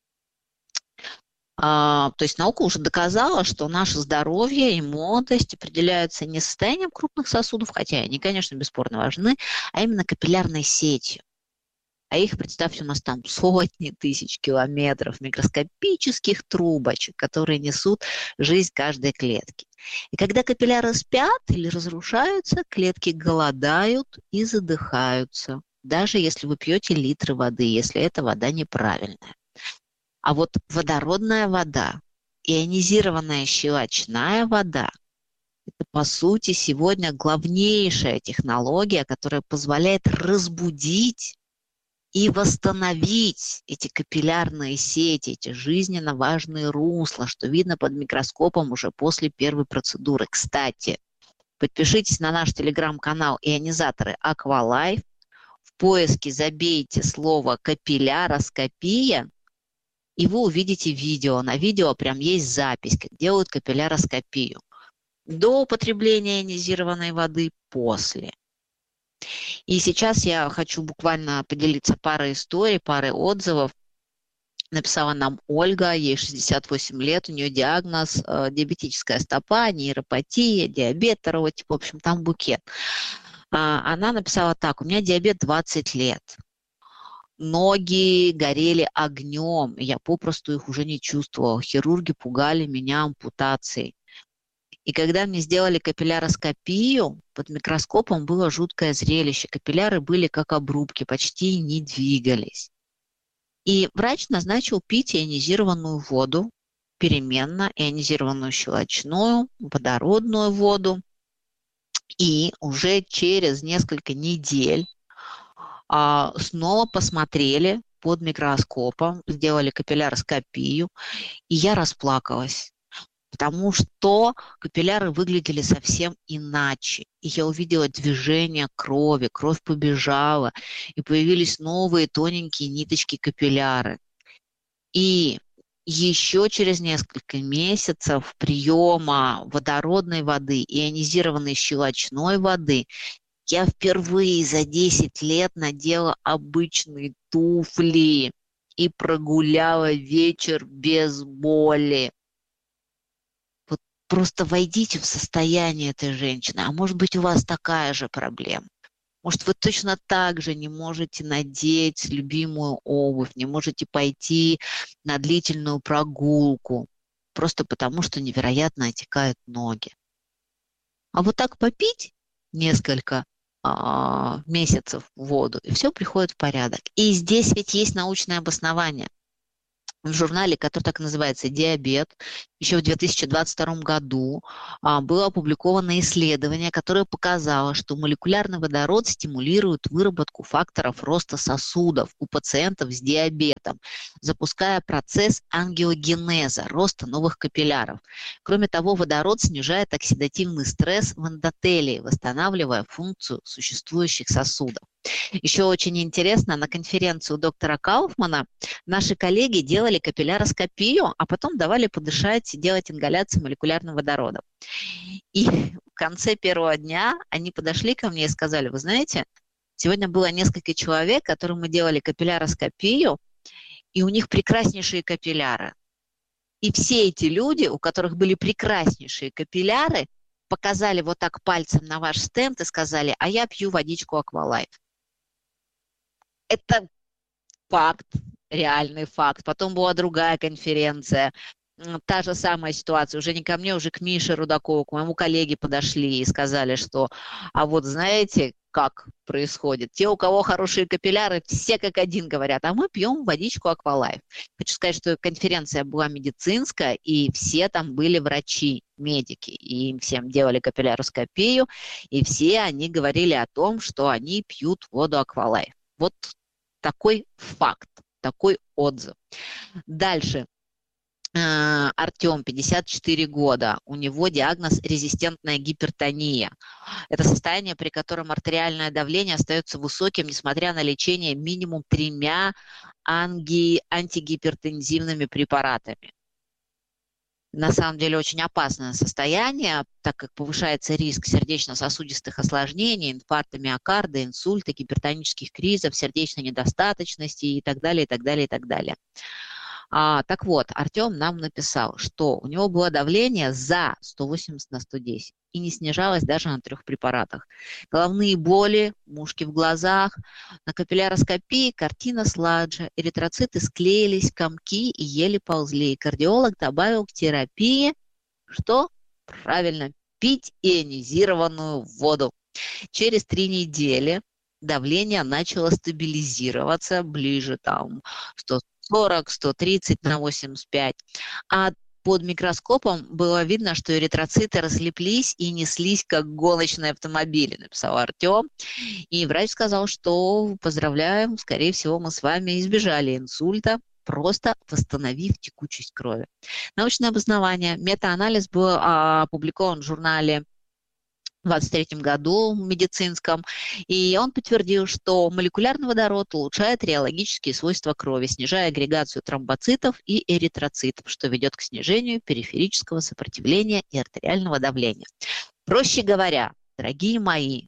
Speaker 16: То есть наука уже доказала, что наше здоровье и молодость определяются не состоянием крупных сосудов, хотя они, конечно, бесспорно важны, а именно капиллярной сетью. А их, представьте, у нас там сотни тысяч километров микроскопических трубочек, которые несут жизнь каждой клетки. И когда капилляры спят или разрушаются, клетки голодают и задыхаются, даже если вы пьете литры воды, если эта вода неправильная. А вот водородная вода, ионизированная щелочная вода – это, по сути, сегодня главнейшая технология, которая позволяет разбудить и восстановить эти капиллярные сети, эти жизненно важные русла, что видно под микроскопом уже после первой процедуры. Кстати, подпишитесь на наш телеграм-канал «Ионизаторы Aqualife», в поиске забейте слово «капилляроскопия», и вы увидите видео. На видео прям есть запись, как делают капилляроскопию. До употребления ионизированной воды, после. И сейчас я хочу буквально поделиться парой историй, парой отзывов. Написала нам Ольга, ей 68 лет, у нее диагноз диабетическая стопа, нейропатия, диабет 2 типа, в общем, там букет. Она написала так: у меня диабет 20 лет. Ноги горели огнем, я попросту их уже не чувствовала. Хирурги пугали меня ампутацией. И когда мне сделали капилляроскопию, под микроскопом было жуткое зрелище. Капилляры были как обрубки, почти не двигались. И врач назначил пить ионизированную воду, переменно ионизированную щелочную, водородную воду. И уже через несколько недель снова посмотрели под микроскопом, сделали капилляроскопию, и я расплакалась. Потому что капилляры выглядели совсем иначе. И я увидела движение крови, кровь побежала, и появились новые тоненькие ниточки капилляры. И еще через несколько месяцев приема водородной воды, ионизированной щелочной воды, я впервые за 10 лет надела обычные туфли. и прогуляла вечер без боли. Вот просто войдите в состояние этой женщины. А может быть, у вас такая же проблема. Может, вы точно так же не можете надеть любимую обувь, не можете пойти на длительную прогулку, просто потому что невероятно отекают ноги. А вот так попить несколько месяцев воду, и все приходит в порядок. И здесь ведь есть научное обоснование. В журнале, который так и называется «Диабет», еще в 2022 году было опубликовано исследование, которое показало, что молекулярный водород стимулирует выработку факторов роста сосудов у пациентов с диабетом, запуская процесс ангиогенеза, роста новых капилляров. Кроме того, водород снижает оксидативный стресс в эндотелии, восстанавливая функцию существующих сосудов. Еще очень интересно, на конференции у доктора Кауфмана наши коллеги делали капилляроскопию, а потом давали подышать, делать ингаляцию молекулярным водородом. И в конце первого дня они подошли ко мне и сказали: вы знаете, сегодня было несколько человек, которым мы делали капилляроскопию, и у них прекраснейшие капилляры. И все эти люди, у которых были прекраснейшие капилляры, показали вот так пальцем на ваш стенд и сказали: а я пью водичку Аквалайф. Это факт, реальный факт. Потом была другая конференция, та же самая ситуация, уже не ко мне, уже к Мише Рудакову, к моему коллеге подошли и сказали, что, а вот знаете, как происходит? Те, у кого хорошие капилляры, все как один говорят, а мы пьем водичку Аквалайф. Хочу сказать, что конференция была медицинская, и все там были врачи, медики, и им всем делали капилляроскопию, и все они говорили о том, что они пьют воду Аквалайф. Вот такой факт, такой отзыв. Дальше. Артем, 54 года, у него диагноз резистентная гипертония. Это состояние, при котором артериальное давление остается высоким, несмотря на лечение минимум 3 антигипертензивными препаратами. На самом деле очень опасное состояние, так как повышается риск сердечно-сосудистых осложнений, инфаркта миокарда, инсульта, гипертонических кризов, сердечной недостаточности и так далее, и так далее, и так далее. Так вот, Артем нам написал, что у него было давление за 180/110 и не снижалось даже на 3 препаратах. Головные боли, мушки в глазах, на капилляроскопии картина сладжа, эритроциты склеились, комки и еле ползли. Кардиолог добавил к терапии, что? Правильно, пить ионизированную воду. Через 3 недели давление начало стабилизироваться ближе там 140, 130 на 85. А под микроскопом было видно, что эритроциты разлеплись и неслись, как гоночные автомобили, написал Артем. И врач сказал, что поздравляем, скорее всего, мы с вами избежали инсульта, просто восстановив текучесть крови. Научное обоснование. Метаанализ был опубликован в журнале в 2023 году медицинском, и он подтвердил, что молекулярный водород улучшает реологические свойства крови, снижая агрегацию тромбоцитов и эритроцитов, что ведет к снижению периферического сопротивления и артериального давления. Проще говоря, дорогие мои,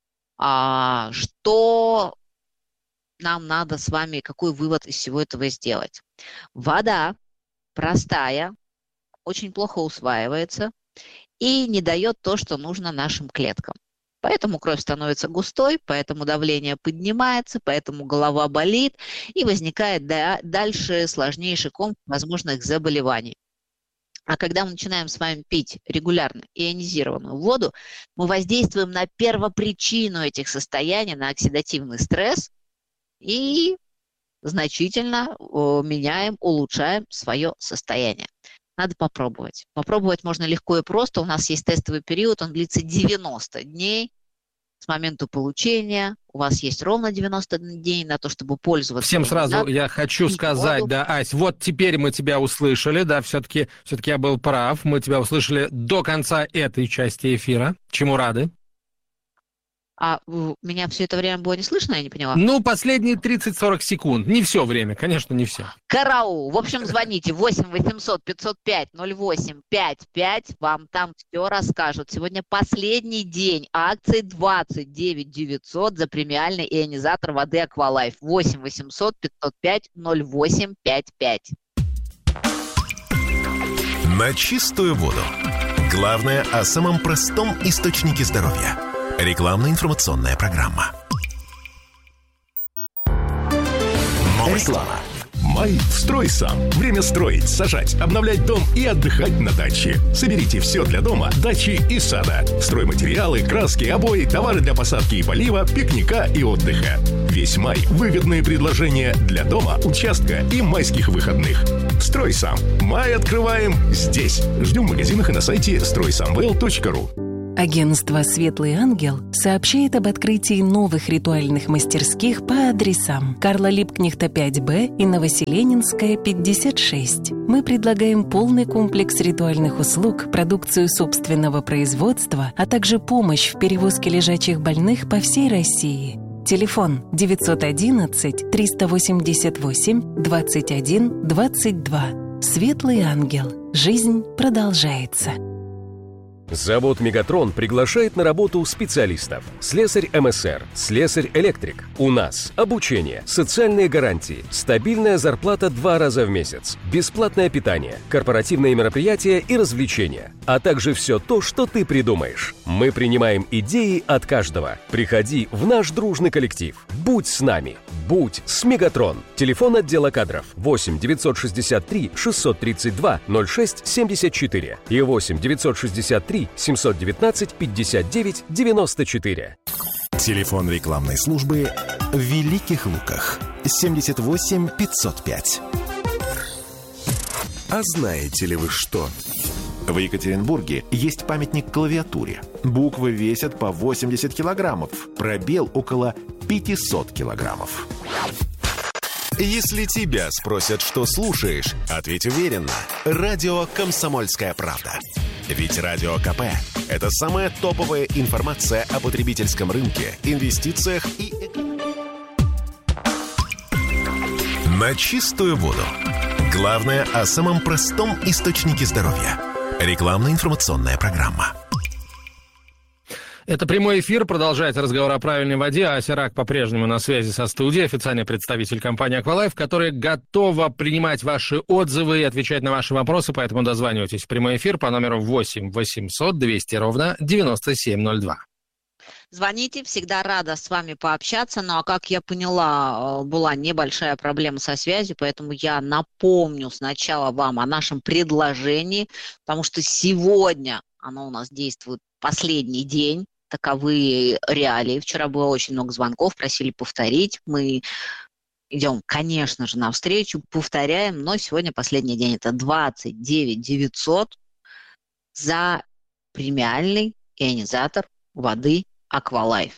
Speaker 16: что нам надо с вами, какой вывод из всего этого сделать? Вода простая, очень плохо усваивается, и не дает то, что нужно нашим клеткам. Поэтому кровь становится густой, поэтому давление поднимается, поэтому голова болит, и возникает дальше сложнейший комплекс возможных заболеваний. А когда мы начинаем с вами пить регулярно ионизированную воду, мы воздействуем на первопричину этих состояний, на оксидативный стресс, и значительно меняем, улучшаем свое состояние. Надо попробовать. Попробовать можно легко и просто. У нас есть тестовый период, он длится 90 дней с момента получения. У вас есть ровно 90 дней на то, чтобы пользоваться.
Speaker 17: Всем сразу я хочу сказать, воду. Да, Ась, вот теперь мы тебя услышали, да, все-таки я был прав, мы тебя услышали до конца этой части эфира, чему рады.
Speaker 16: А меня все это время было не слышно, я не поняла?
Speaker 17: Ну, последние 30-40 секунд. Не все время, конечно, не все.
Speaker 16: Караул. В общем, звоните 8 800 505 08 55. Вам там все расскажут. Сегодня последний день акции 29 900 за премиальный ионизатор воды Аквалайф. 8 800 505 08 55.
Speaker 3: На чистую воду. Главное о самом простом источнике здоровья. Рекламно-информационная программа. Реклама.
Speaker 7: Май «Строй сам». Время строить, сажать, обновлять дом и отдыхать на даче. Соберите все для дома, дачи и сада. Стройматериалы, краски, обои, товары для посадки и полива, пикника и отдыха. Весь май – выгодные предложения для дома, участка и майских выходных. «Строй сам». Май открываем здесь. Ждем в магазинах и на сайте стройсамвел.ру.
Speaker 18: Агентство «Светлый ангел» сообщает об открытии новых ритуальных мастерских по адресам Карла Липкнехта 5Б и Новоселенинская 56. Мы предлагаем полный комплекс ритуальных услуг, продукцию собственного производства, а также помощь в перевозке лежачих больных по всей России. Телефон 911 388 21 22. «Светлый ангел». Жизнь продолжается.
Speaker 19: Завод «Мегатрон» приглашает на работу специалистов. Слесарь МСР, слесарь-электрик. У нас обучение, социальные гарантии, стабильная зарплата 2 раза в месяц, бесплатное питание, корпоративные мероприятия и развлечения, а также все то, что ты придумаешь. Мы принимаем идеи от каждого. Приходи в наш дружный коллектив. Будь с нами. Будь с «Мегатрон». Телефон отдела кадров 8 963 632 06 74 и 8 963 719 59 94.
Speaker 3: Телефон рекламной службы в Великих Луках 78 505. А знаете ли вы что? В Екатеринбурге есть памятник клавиатуре. Буквы весят по 80 килограммов, пробел около 500 килограммов. Если тебя спросят, что слушаешь, ответь уверенно. Радио «Комсомольская правда». Ведь Радио КП – это самая топовая информация о потребительском рынке, инвестициях и... На чистую воду. Главное о самом простом источнике здоровья. Рекламно-информационная программа.
Speaker 17: Это прямой эфир, продолжается разговор о правильной воде. Ася Рак по-прежнему на связи со студией, официальный представитель компании «Аквалайф», которая готова принимать ваши отзывы и отвечать на ваши вопросы, поэтому дозванивайтесь в прямой эфир по номеру 8 800 200 ровно 9702.
Speaker 16: Звоните, всегда рада с вами пообщаться. Ну, а как я поняла, была небольшая проблема со связью, поэтому я напомню сначала вам о нашем предложении, потому что сегодня оно у нас действует последний день. Таковы реалии. Вчера было очень много звонков, просили повторить. Мы идем, конечно же, навстречу, повторяем, но сегодня последний день. Это 29 900 за премиальный ионизатор воды Аквалайф.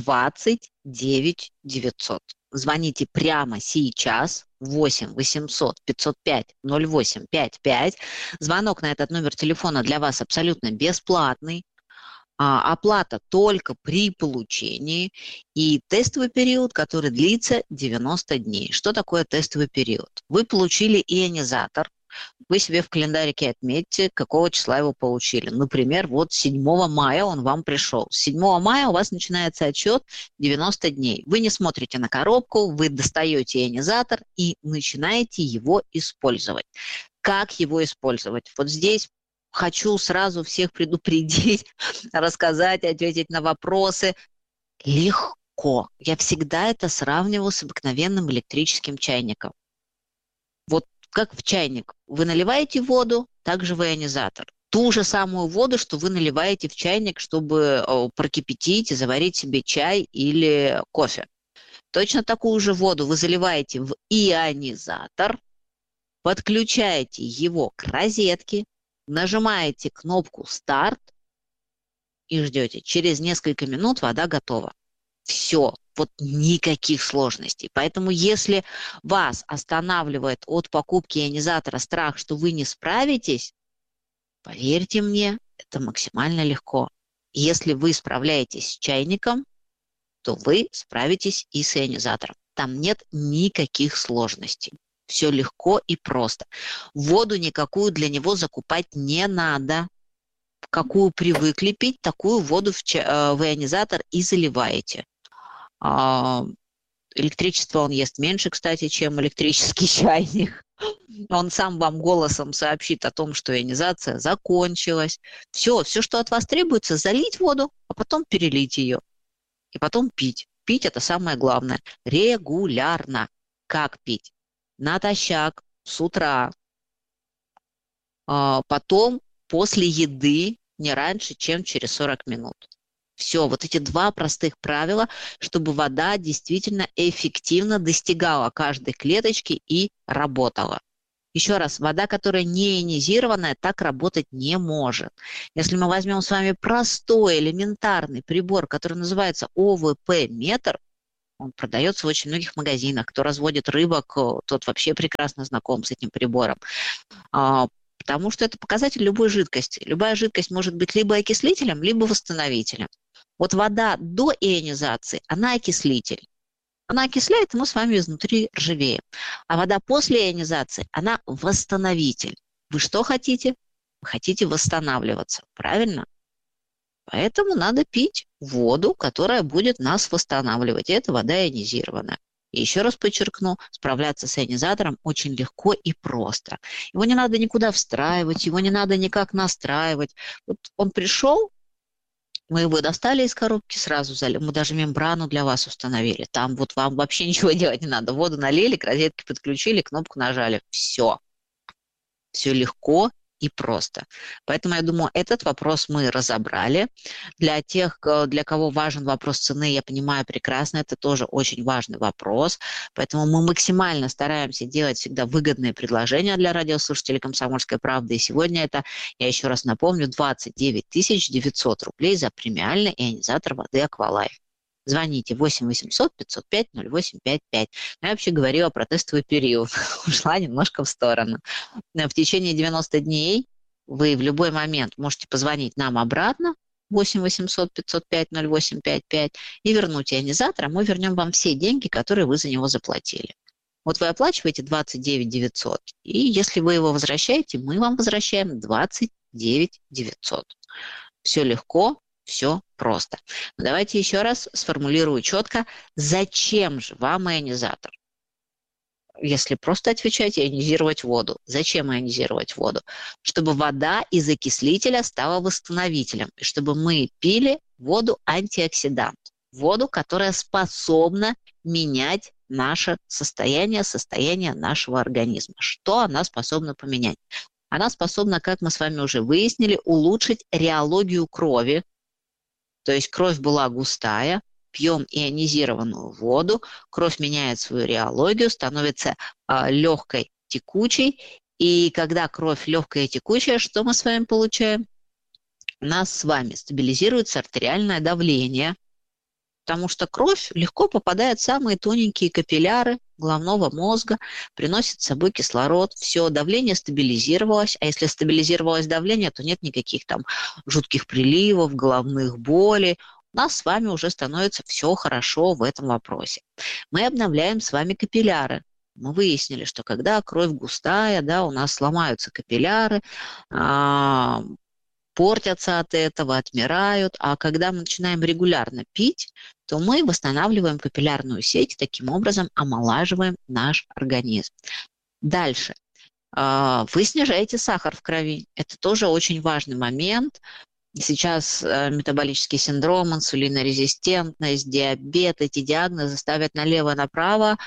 Speaker 16: 29 900. Звоните прямо сейчас. 8 800 505 08 55. Звонок на этот номер телефона для вас абсолютно бесплатный. Оплата только при получении и тестовый период, который длится 90 дней. Что такое тестовый период? Вы получили ионизатор, вы себе в календарике отметьте, какого числа его получили. Например, вот 7 мая он вам пришел. С 7 мая у вас начинается отчет 90 дней. Вы не смотрите на коробку, вы достаете ионизатор и начинаете его использовать. Как его использовать? Вот здесь хочу сразу всех предупредить, рассказать, ответить на вопросы. Легко. Я всегда это сравниваю с обыкновенным электрическим чайником. Вот как в чайник вы наливаете воду, так же в ионизатор. Ту же самую воду, что вы наливаете в чайник, чтобы прокипятить и заварить себе чай или кофе. Точно такую же воду вы заливаете в ионизатор, подключаете его к розетке, нажимаете кнопку «Старт» и ждете. Через несколько минут вода готова. Все. Вот никаких сложностей. Поэтому если вас останавливает от покупки ионизатора страх, что вы не справитесь, поверьте мне, это максимально легко. Если вы справляетесь с чайником, то вы справитесь и с ионизатором. Там нет никаких сложностей. Все легко и просто. Воду никакую для него закупать не надо. Какую привыкли пить, такую воду в ионизатор и заливаете. Электричество он ест меньше, кстати, чем электрический чайник. Он сам вам голосом сообщит о том, что ионизация закончилась. Все, что от вас требуется, залить воду, а потом перелить ее. И потом пить. Пить – это самое главное. Регулярно. Как пить? Натощак, с утра. Потом, после еды, не раньше, чем через 40 минут. Все, вот эти два простых правила, чтобы вода действительно эффективно достигала каждой клеточки и работала. Еще раз, вода, которая не ионизированная, так работать не может. Если мы возьмем с вами простой, элементарный прибор, который называется ОВП-метр, он продается в очень многих магазинах. Кто разводит рыбок, тот вообще прекрасно знаком с этим прибором. Потому что это показатель любой жидкости. Любая жидкость может быть либо окислителем, либо восстановителем. Вот вода до ионизации, она окислитель. Она окисляет, и мы с вами изнутри ржавеем. А вода после ионизации, она восстановитель. Вы что хотите? Вы хотите восстанавливаться, правильно? Поэтому надо пить воду, которая будет нас восстанавливать. И это вода ионизированная. И еще раз подчеркну, справляться с ионизатором очень легко и просто. Его не надо никуда встраивать, его не надо никак настраивать. Вот он пришел, мы его достали из коробки, сразу залили. Мы даже мембрану для вас установили. Там вот вам вообще ничего делать не надо. Воду налили, к розетке подключили, кнопку нажали. Все. Все легко и просто. Поэтому, я думаю, этот вопрос мы разобрали. Для тех, для кого важен вопрос цены, я понимаю прекрасно, это тоже очень важный вопрос. Поэтому мы максимально стараемся делать всегда выгодные предложения для радиослушателей «Комсомольской правды». И сегодня это, я еще раз напомню, 29 900 рублей за премиальный ионизатор воды «Аквалайф». Звоните 8 800 505 0855. Я вообще говорила про тестовый период. Ушла немножко в сторону. В течение 90 дней вы в любой момент можете позвонить нам обратно 8 800 505 0855 и вернуть ионизатор, а мы вернем вам все деньги, которые вы за него заплатили. Вот вы оплачиваете 29 900, и если вы его возвращаете, мы вам возвращаем 29 900. Все легко. Все просто. Но давайте еще раз сформулирую четко, зачем же вам ионизатор? Если просто отвечать, ионизировать воду. Зачем ионизировать воду? Чтобы вода из окислителя стала восстановителем, и чтобы мы пили воду-антиоксидант. Воду, которая способна менять наше состояние нашего организма. Что она способна поменять? Она способна, как мы с вами уже выяснили, улучшить реологию крови. То есть кровь была густая, пьем ионизированную воду, кровь меняет свою реологию, становится легкой, текучей. И когда кровь легкая и текучая, что мы с вами получаем? У нас с вами стабилизируется артериальное давление, потому что кровь легко попадает в самые тоненькие капилляры головного мозга, приносит с собой кислород, все, давление стабилизировалось, а если стабилизировалось давление, то нет никаких там жутких приливов, головных болей, у нас с вами уже становится все хорошо в этом вопросе. Мы обновляем с вами капилляры. Мы выяснили, что когда кровь густая, да, у нас сломаются капилляры, портятся от этого, отмирают, а когда мы начинаем регулярно пить, то мы восстанавливаем капиллярную сеть, таким образом омолаживаем наш организм. Дальше. Вы снижаете сахар в крови. Это тоже очень важный момент. Сейчас метаболический синдром, инсулинорезистентность, диабет, эти диагнозы ставят налево-направо,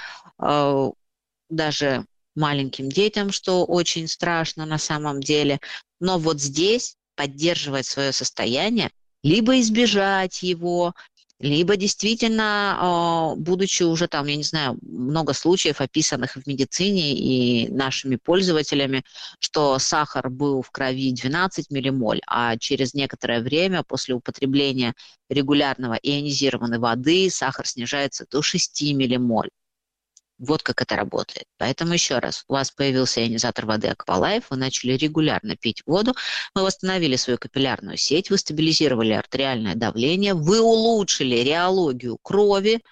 Speaker 16: даже маленьким детям, что очень страшно на самом деле. Но вот здесь поддерживать свое состояние, либо избежать его, либо действительно, будучи уже там, я не знаю, много случаев, описанных в медицине и нашими пользователями, что сахар был в крови 12 миллимоль, а через некоторое время после употребления регулярного ионизированной воды сахар снижается до 6 миллимоль. Вот как это работает. Поэтому еще раз, у вас появился ионизатор воды Аквалайф, вы начали регулярно пить воду, вы восстановили свою капиллярную сеть, вы стабилизировали артериальное давление, вы улучшили реологию крови,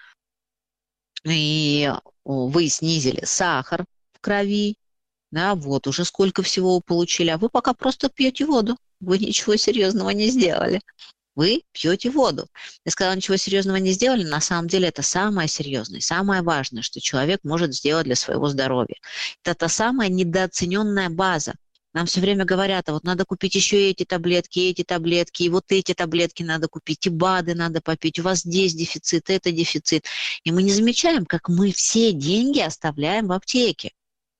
Speaker 16: и вы снизили сахар в крови, да, вот уже сколько всего вы получили, а вы пока просто пьете воду, вы ничего серьезного не сделали. Вы пьете воду. Я сказала, ничего серьезного не сделали. На самом деле это самое серьезное, самое важное, что человек может сделать для своего здоровья. Это та самая недооцененная база. Нам все время говорят, а вот надо купить еще эти таблетки, и вот эти таблетки надо купить, и БАДы надо попить, у вас здесь дефицит, это дефицит. И мы не замечаем, как мы все деньги оставляем в аптеке.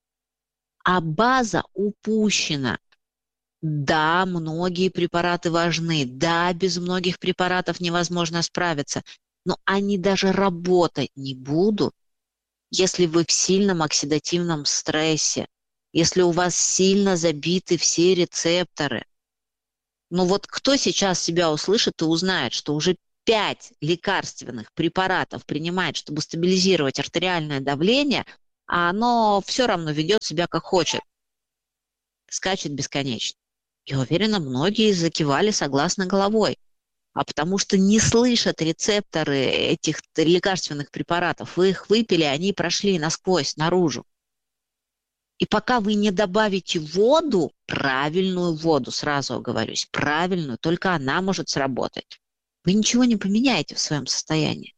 Speaker 16: А база упущена. Да, многие препараты важны, да, без многих препаратов невозможно справиться, но они даже работать не будут, если вы в сильном оксидативном стрессе, если у вас сильно забиты все рецепторы. Ну вот кто сейчас себя услышит и узнает, что уже 5 лекарственных препаратов принимает, чтобы стабилизировать артериальное давление, а оно все равно ведет себя как хочет, скачет бесконечно. Я уверена, многие закивали согласно головой. А потому что не слышат рецепторы этих лекарственных препаратов. Вы их выпили, они прошли насквозь, наружу. И пока вы не добавите воду, правильную воду, сразу оговорюсь, правильную, только она может сработать, вы ничего не поменяете в своем состоянии.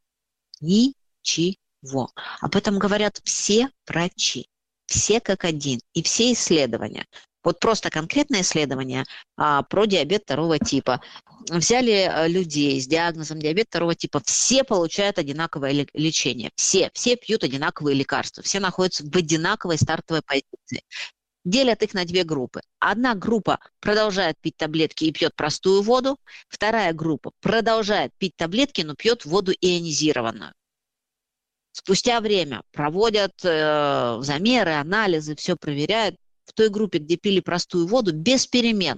Speaker 16: Ничего. Об этом говорят все врачи. Все как один. И все исследования. Вот просто конкретное исследование про диабет 2 типа. Взяли людей с диагнозом диабет 2 типа, все получают одинаковое лечение, все пьют одинаковые лекарства, все находятся в одинаковой стартовой позиции. Делят их на 2 группы. Одна группа продолжает пить таблетки и пьет простую воду, вторая группа продолжает пить таблетки, но пьет воду ионизированную. Спустя время проводят замеры, анализы, все проверяют. В той группе, где пили простую воду, без перемен,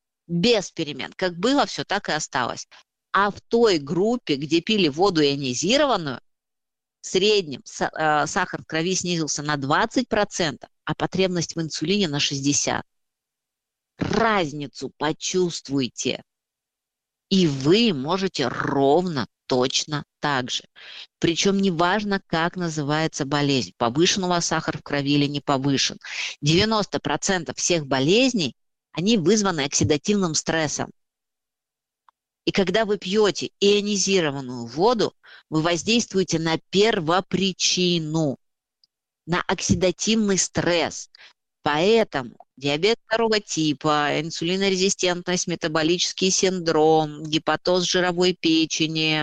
Speaker 16: как было, все так и осталось. А в той группе, где пили воду ионизированную, в среднем сахар в крови снизился на 20%, а потребность в инсулине на 60%. Разницу почувствуйте. И вы можете ровно точно так же. Причем неважно, как называется болезнь, повышен у вас сахар в крови или не повышен. 90% всех болезней, они вызваны оксидативным стрессом. И когда вы пьете ионизированную воду, вы воздействуете на первопричину, на оксидативный стресс. Поэтому диабет 2 типа, инсулинорезистентность, метаболический синдром, гепатоз жировой печени,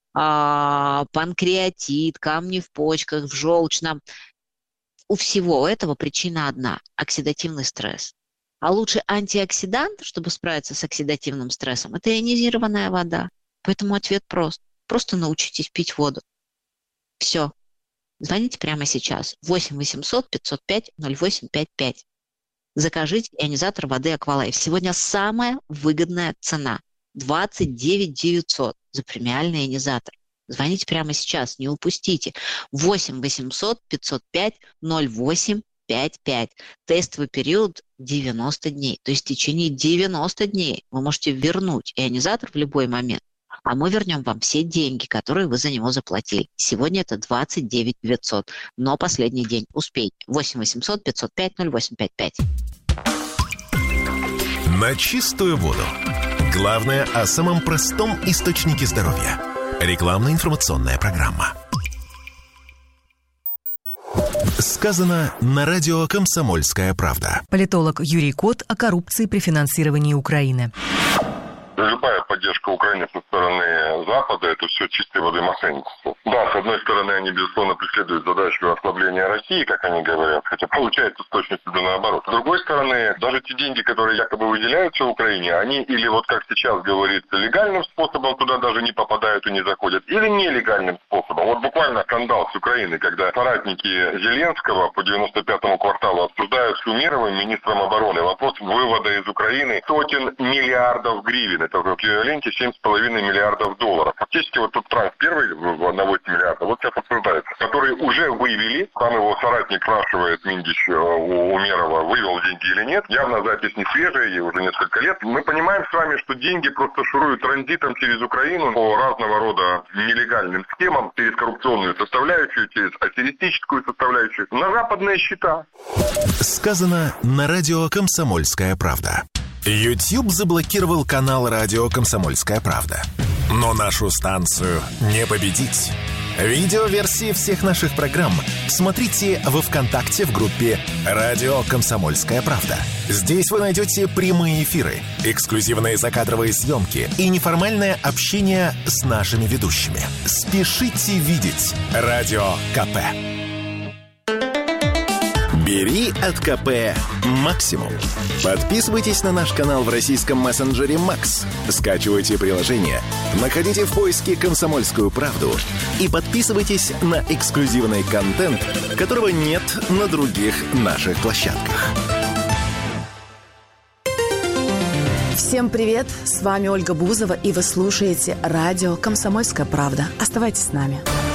Speaker 16: панкреатит, камни в почках, в желчном. У всего этого причина одна – оксидативный стресс. А лучший антиоксидант, чтобы справиться с оксидативным стрессом, это ионизированная вода. Поэтому ответ прост. Просто научитесь пить воду. Все. Звоните прямо сейчас. 8 800 505 0855. Закажите ионизатор воды Аквалайф. Сегодня самая выгодная цена. 29 900 за премиальный ионизатор. Звоните прямо сейчас, не упустите. 8 800 505 0855. Тестовый период 90 дней. То есть в течение 90 дней вы можете вернуть ионизатор в любой момент, а мы вернем вам все деньги, которые вы за него заплатили. Сегодня это 29 900, но последний день. Успейте. 8 800 505 0855.
Speaker 3: На чистую воду. Главное о самом простом источнике здоровья. Рекламно-информационная программа. Сказано на радио «Комсомольская правда».
Speaker 12: Политолог Юрий Кот о коррупции при финансировании Украины.
Speaker 20: Любая поддержка Украины со стороны Запада – это все чистой воды мошенничество. Да, с одной стороны, они, безусловно, преследуют задачу ослабления России, как они говорят, хотя получается с точностью до наоборот. С другой стороны, даже те деньги, которые якобы выделяются Украине, они или вот как сейчас говорится, легальным способом туда даже не попадают и не заходят, или нелегальным способом. Вот буквально скандал с Украиной, когда соратники Зеленского по 95-му кварталу обсуждают с Умеровым, министром обороны, вопрос вывода из Украины сотен миллиардов гривен. Это в эквиваленте 7,5 миллиардов долларов. Фактически вот тут транш первый в 1,8 миллиарда, вот сейчас обсуждается, который уже вывели. Там его соратник спрашивает, Миндич, у Умерова, вывел деньги или нет. Явно запись не свежая, ей уже несколько лет. Мы понимаем с вами, что деньги просто шуруют транзитом через Украину по разного рода нелегальным схемам, через коррупционную составляющую, через аферистическую составляющую, на западные счета.
Speaker 3: Сказано на радио «Комсомольская правда». YouTube заблокировал канал радио «Комсомольская правда». Но нашу станцию не победить. Видеоверсии всех наших программ смотрите во ВКонтакте в группе «Радио Комсомольская правда». Здесь вы найдете прямые эфиры, эксклюзивные закадровые съемки и неформальное общение с нашими ведущими. Спешите видеть Радио КП. Бери от КП максимум. Подписывайтесь на наш канал в российском мессенджере Макс. Скачивайте приложение, находите в поиске «Комсомольскую правду» и подписывайтесь на эксклюзивный контент, которого нет на других наших площадках.
Speaker 21: Всем привет! С вами Ольга Бузова, и вы слушаете радио «Комсомольская правда». Оставайтесь с нами.